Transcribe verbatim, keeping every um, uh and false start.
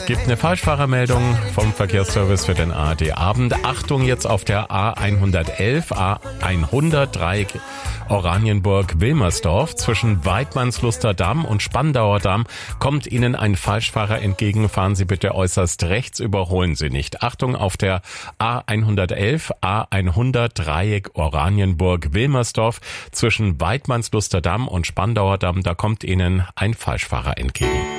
Gibt eine Falschfahrermeldung vom Verkehrsservice für den A R D-Abend. Achtung, jetzt auf der A hundertelf, A hundert, Dreieck Oranienburg-Wilmersdorf. Zwischen Weidmannsluster Damm und Spandauer Damm kommt Ihnen ein Falschfahrer entgegen. Fahren Sie bitte äußerst rechts, überholen Sie nicht. Achtung, auf der A hundertelf, A hundert, Dreieck Oranienburg-Wilmersdorf. Zwischen Weidmannsluster Damm und Spandauer Damm, da kommt Ihnen ein Falschfahrer entgegen.